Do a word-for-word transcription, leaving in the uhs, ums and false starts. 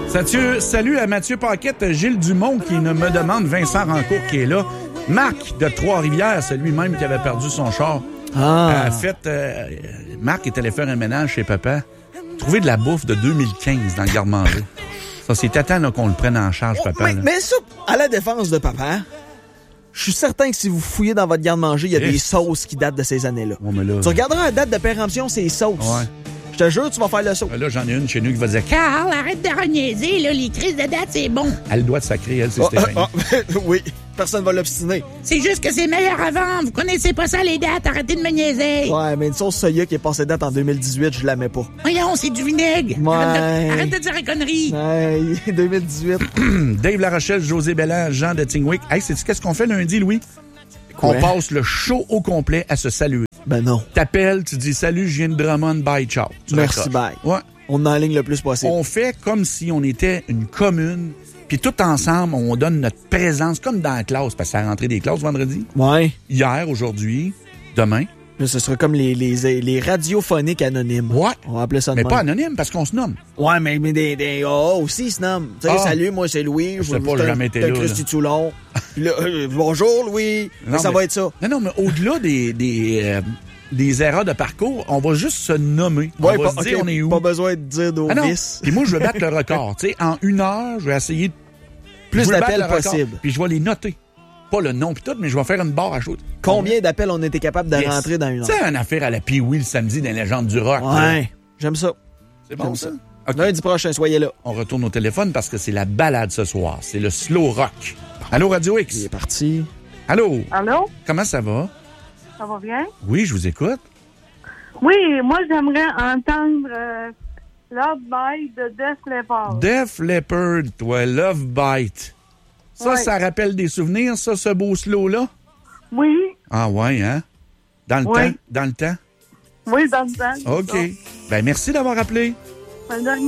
Salut, salut à Mathieu Paquette, Gilles Dumont qui ne me demande, Vincent Rancourt qui est là, Marc de Trois-Rivières, c'est lui-même qui avait perdu son char. Ah. En fait, euh, Marc est allé faire un ménage chez papa. Trouver de la bouffe de deux mille quinze dans le garde-manger. Ça, c'est temps là, qu'on le prenne en charge, papa. Mais, mais ça, à la défense de papa, je suis certain que si vous fouillez dans votre garde-manger, il y a yes. des sauces qui datent de ces années-là. Ouais, mais là... Tu regarderas la date de péremption, c'est les sauces. Ouais. Je te jure, tu vas faire le saut. Là, j'en ai une chez nous qui va dire « Carl, arrête de reniaiser, là, les crises de date, c'est bon. » Elle doit de sacrer, elle, c'est Oh, Stéphanie. oh, oh, oui, personne va l'obstiner. C'est juste que c'est meilleur avant. Vous connaissez pas ça, les dates. Arrêtez de me niaiser. Ouais, mais une sauce soya qui est passée date en deux mille dix-huit, je la mets pas. Voyons, c'est du vinaigre. Ouais. Arrête, de, arrête de dire une connerie. Ouais, deux mille dix-huit. Dave Larochelle, José Belland, Jean de Tingwick. Hey, sais-tu qu'est-ce qu'on fait lundi, Louis? On Ouais. passe le show au complet à se saluer. Ben non. T'appelles, tu dis « Salut, je viens de Drummond, bye, ciao. » Tu Merci, raccroches. bye. Ouais. On en ligne le plus possible. On fait comme si on était une commune, puis tout ensemble, on donne notre présence, comme dans la classe, parce que c'est la rentrée des classes vendredi. Ouais. Hier, aujourd'hui, demain. Là, ce sera comme les, les, les radiophoniques anonymes. Ouais. On va appeler ça de Mais même. pas anonyme, parce qu'on se nomme. Ouais, mais, mais des, des oh, aussi, ils se nomment. Tu sais, Ah. salut, moi, c'est Louis. Je sais pas, j'ai jamais été de là, Christy là. Toulon. Puis là, euh, bonjour, Louis. Non, Mais ça mais- va être ça. Non, non, mais au-delà des, des, euh, des erreurs de parcours, on va juste se nommer. Ouais, on va pas, se dire ok, on est où. pas besoin de dire nos Ah non. vices. Puis moi, je veux battre le record. Tu sais, en une heure, je vais essayer de Plus je veux d'appels battre le record, possible. Puis je vais les noter. Pas le nom puis tout, mais je vais faire une barre à chaude. Combien d'appels on était capable de Yes. rentrer dans une heure? C'est une affaire à la Pee-Wee le samedi dans les légendes du rock. là. Ouais, j'aime ça. C'est bon, J'aime ça? ça. OK. Lundi prochain, soyez là. On retourne au téléphone parce que c'est la balade ce soir. C'est le slow rock. Allô, Radio Il X? est parti. Allô? Allô? Comment ça va? Ça va bien? Oui, je vous écoute. Oui, moi, j'aimerais entendre euh, Love Bite de Def Leppard. Def Leppard, toi, Love Bite. Ça, Ouais. ça rappelle des souvenirs, ça, ce beau slow-là? Oui, Ah ouais, hein? Dans le Oui. temps? Dans le temps? oui, dans le temps. OK. Ben, merci d'avoir appelé. Bonne journée.